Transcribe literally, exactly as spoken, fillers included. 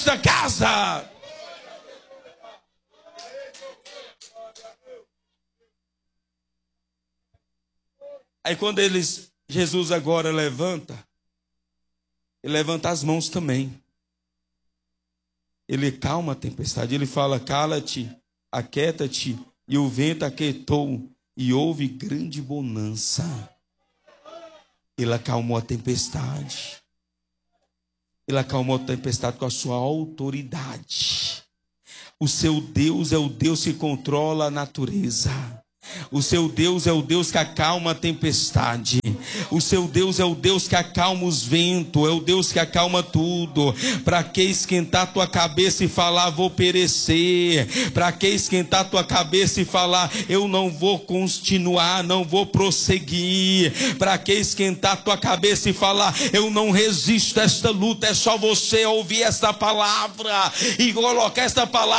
da casa. Aí quando eles, Jesus agora levanta, ele levanta as mãos também. Ele calma a tempestade, ele fala: cala-te, aquieta-te, e o vento aquietou, e houve grande bonança. Ele acalmou a tempestade. Ele acalmou a tempestade com a sua autoridade. O seu Deus é o Deus que controla a natureza. O seu Deus é o Deus que acalma a tempestade. O seu Deus é o Deus que acalma os ventos. É o Deus que acalma tudo. Para que esquentar tua cabeça e falar vou perecer? Para que esquentar tua cabeça e falar eu não vou continuar, não vou prosseguir? Para que esquentar tua cabeça e falar eu não resisto a esta luta? É só você ouvir esta palavra e colocar esta palavra